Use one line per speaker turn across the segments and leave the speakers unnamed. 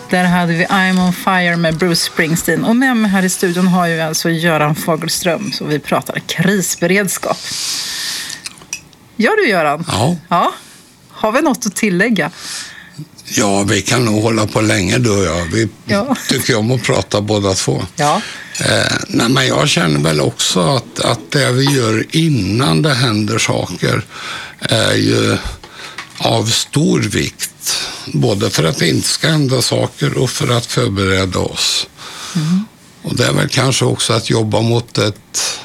Där hade vi I'm on fire med Bruce Springsteen. Och med mig här i studion har ju alltså Göran Fagerström. Så vi pratar krisberedskap. Gör du, Göran? Ja. Har vi något att tillägga?
Ja, vi kan nog hålla på länge du och jag. Vi tycker om att prata båda två.
Ja.
Nej, men jag känner väl också att det vi gör innan det händer saker är ju av stor vikt. Både för att det inte ska hända saker och för att förbereda oss. Mm. Och det är väl kanske också att jobba mot ett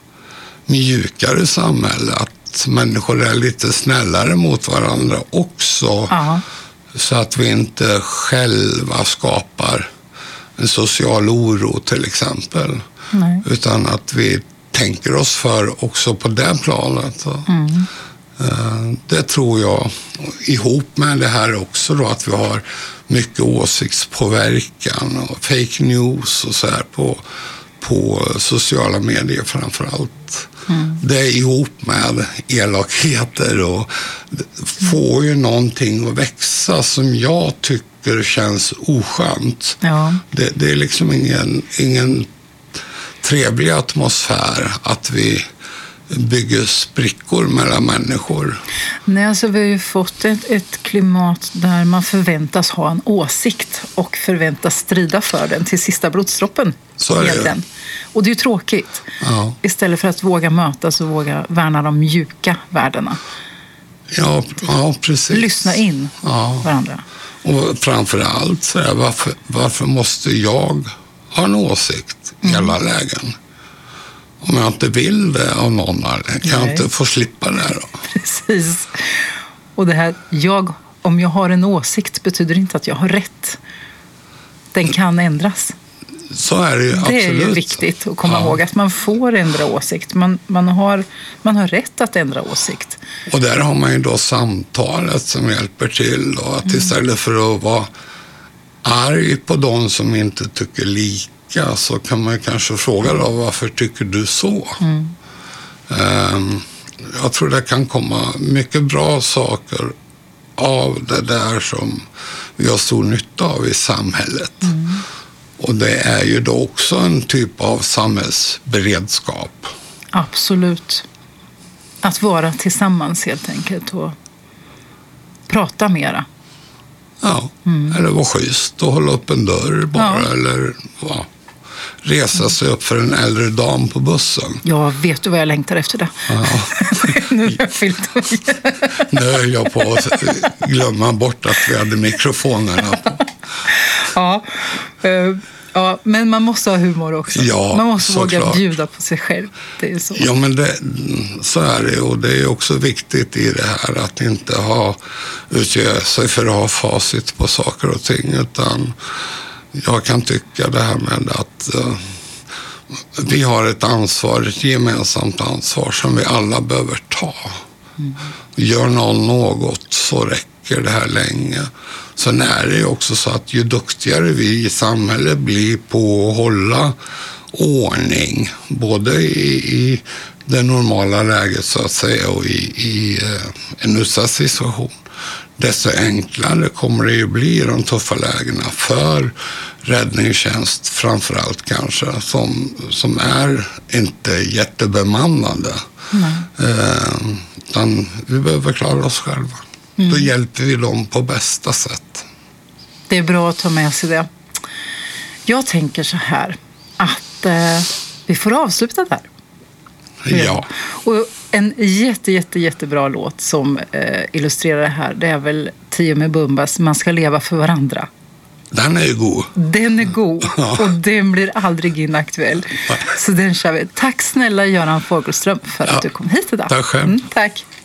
mjukare samhälle. Att människor är lite snällare mot varandra också. Aha. Så att vi inte själva skapar en social oro till exempel. Nej. Utan att vi tänker oss för också på det planet. Mm. Det tror jag, ihop med det här också då, att vi har mycket åsiktspåverkan och fake news och så här på sociala medier framförallt. Mm. Det är ihop med elakheter och får ju någonting att växa som jag tycker känns oskönt. Ja. Det är liksom ingen trevlig atmosfär att vi bygger sprickor mellan människor.
Nej, alltså vi har ju fått ett klimat där man förväntas ha en åsikt och förväntas strida för den till sista blodsdroppen.
Så är det.
Och det är ju tråkigt. Ja. Istället för att våga mötas och våga värna de mjuka värdena.
Ja, precis.
Lyssna in varandra.
Och framförallt så är varför måste jag ha en åsikt i alla lägen? Om jag inte vill det av någon kan jag inte få slippa det då.
Precis. Och det här, om jag har en åsikt betyder inte att jag har rätt. Den kan ändras.
Så är det ju, absolut.
Det är ju viktigt att komma ihåg att man får ändra åsikt. Man har rätt att ändra åsikt.
Och där har man ju då samtalet som hjälper till. Då, att istället för att vara arg på de som inte tycker lika, så kan man kanske fråga då, varför tycker du så? Jag tror det kan komma mycket bra saker av det där som vi har stor nytta av i samhället. Och det är ju då också en typ av samhällsberedskap.
Absolut. Att vara tillsammans helt enkelt och prata mera.
Ja, eller vara schysst och hålla upp en dörr bara, eller resa sig upp för en äldre dam på bussen.
Ja, vet du vad jag längtar efter det? Ja. Nu är jag fyllt.
Nu är jag på att glömma bort att vi hade mikrofonerna på.
Ja, men man måste ha humor också. Ja, man måste våga bjuda på sig själv. Det är så.
Ja, men så är det. Och det är också viktigt i det här att inte utge sig för att ha facit på saker och ting. Utan jag kan tycka det här med att vi har ett gemensamt ansvar som vi alla behöver ta. Gör något så räcker det här länge. Sen är det också så att ju duktigare vi i samhället blir på att hålla ordning, både i det normala läget så att säga och i en utsatt situation, desto enklare kommer det ju bli i de tuffa lägena för räddningstjänst framförallt kanske, som är inte jättebemannade. Utan vi behöver klara oss själva. Då hjälper vi dem på bästa sätt.
Det är bra att ta med sig det. Jag tänker så här att vi får avsluta där.
Ja.
Och en jättebra låt som illustrerar det här, det är väl Tio med Bumbas Man ska leva för varandra.
Den är ju god.
Den är god och den blir aldrig inaktuell. Så den kör vi. Tack snälla Göran Fagerström för att du kom hit idag.
Tack själv.
Tack.